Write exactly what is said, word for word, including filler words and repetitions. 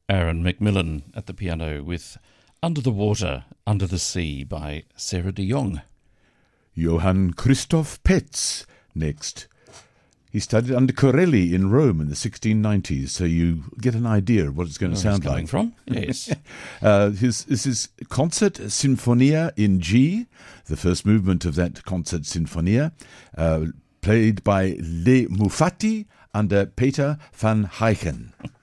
Aaron McMillan at the piano with Under the Water, Under the Sea by Sarah de Jong. Johann Christoph Petz next. He studied under Corelli in Rome in the sixteen nineties, so you get an idea of what it's going to Where sound it's coming like. from? Yes. uh, his, this is Concert Sinfonia in G, the first movement of that Concert Sinfonia, uh, played by Le Mufati under Peter van Heichen.